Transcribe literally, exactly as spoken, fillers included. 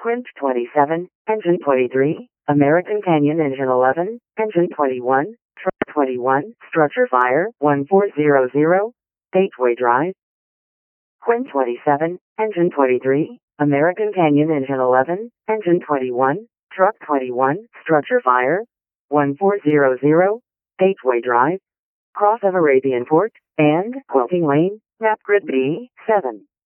Quint twenty-seven, Engine twenty-three, American Canyon Engine eleven, Engine twenty-one, Truck twenty-one, Structure Fire one four zero zero, Gateway Drive. Quint twenty-seven, Engine twenty-three, American Canyon Engine eleven, Engine twenty-one, Truck twenty-one, Structure Fire one four zero zero, Gateway Drive, Cross of Arabian Port, and Quilting Lane, Map Grid B seven.